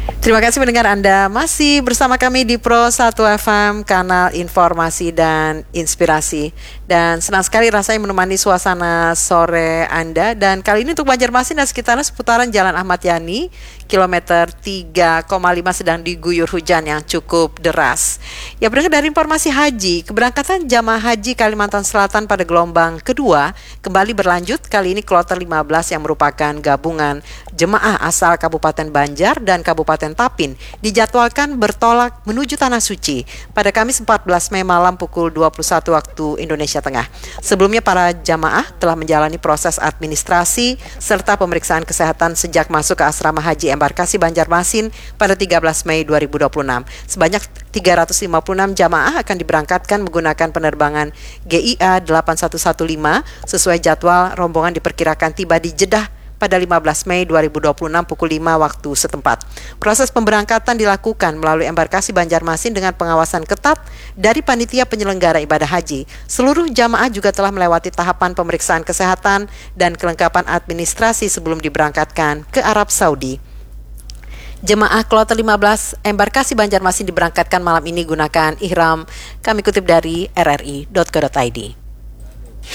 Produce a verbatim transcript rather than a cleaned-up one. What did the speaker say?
Terima kasih mendengar Anda masih bersama kami di Pro satu F M, kanal informasi dan inspirasi. Dan senang sekali rasanya menemani suasana sore Anda. Dan kali ini untuk Banjarmasin dan sekitarnya seputaran Jalan Ahmad Yani, kilometer tiga koma lima sedang diguyur hujan yang cukup deras. Ya, berangkat dari informasi haji, keberangkatan jamaah haji Kalimantan Selatan pada gelombang kedua kembali berlanjut. Kali ini kloter lima belas yang merupakan gabungan jemaah asal Kabupaten Banjar dan Kabupaten Tapin dijadwalkan bertolak menuju Tanah Suci pada Kamis empat belas Mei malam pukul dua puluh satu waktu Indonesia Tengah. Sebelumnya para jamaah telah menjalani proses administrasi serta pemeriksaan kesehatan sejak masuk ke asrama haji embarkasi Banjarmasin pada tiga belas Mei dua ribu dua puluh enam. Sebanyak tiga ratus lima puluh enam jamaah akan diberangkatkan menggunakan penerbangan G I A delapan satu satu lima sesuai jadwal. Rombongan diperkirakan tiba di Jeddah pada lima belas Mei dua ribu dua puluh enam pukul lima waktu setempat. Proses pemberangkatan dilakukan melalui embarkasi Banjarmasin dengan pengawasan ketat dari panitia penyelenggara ibadah haji. Seluruh jamaah juga telah melewati tahapan pemeriksaan kesehatan dan kelengkapan administrasi sebelum diberangkatkan ke Arab Saudi. Jemaah kloter lima belas embarkasi Banjarmasin diberangkatkan malam ini gunakan ihram. Kami kutip dari r r i dot co dot i d.